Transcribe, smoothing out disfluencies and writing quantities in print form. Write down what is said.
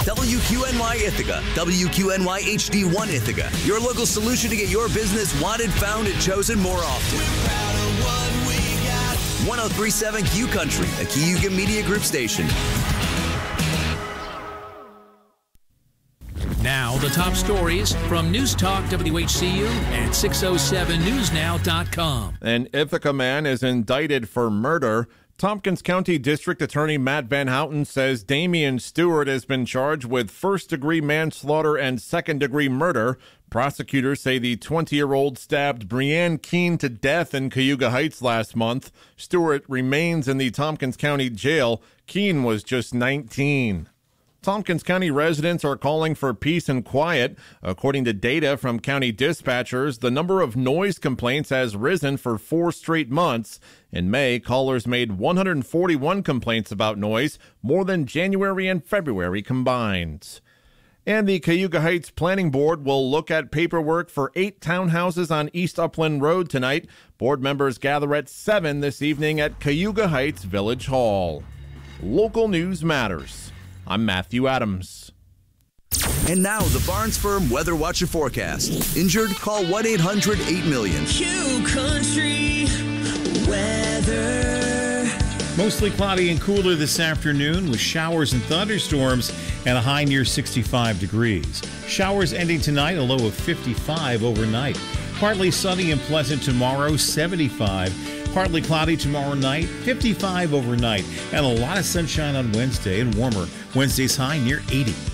WQNY Ithaca, WQNY HD1 Ithaca, your local solution to get your business wanted, found, and chosen more often. We're proud of what we got. 1037 Q Country, a Cayuga Media Group station. Now, the top stories from News Talk WHCU and 607newsnow.com. An Ithaca man is indicted for murder. Tompkins County District Attorney Matt Van Houten says Damian Stewart has been charged with first-degree manslaughter and second-degree murder. Prosecutors say the 20-year-old stabbed Breanne Keene to death in Cayuga Heights last month. Stewart remains in the Tompkins County Jail. Keene was just 19. Tompkins County residents are calling for peace and quiet. According to data from county dispatchers, the number of noise complaints has risen for 4 straight months. In May, callers made 141 complaints about noise, more than January and February combined. And the Cayuga Heights Planning Board will look at paperwork for 8 townhouses on East Upland Road tonight. Board members gather at 7 this evening at Cayuga Heights Village Hall. Local news matters. I'm Matthew Adams. And now, the Barnes Firm Weather Watch and Forecast. Injured? Call 1-800-8-million. Q Country weather. Mostly cloudy and cooler this afternoon with showers and thunderstorms and a high near 65 degrees. Showers ending tonight, a low of 55 overnight. Partly sunny and pleasant tomorrow, 75. Partly cloudy tomorrow night, 55 overnight, and a lot of sunshine on Wednesday and warmer. Wednesday's high near 80.